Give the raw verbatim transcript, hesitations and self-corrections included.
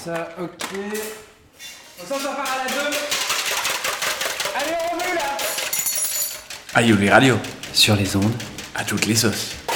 ça, ok. On s'en part à la deux. Allez, on veut là. Aïe, les radios. Sur les ondes. À toutes les sauces.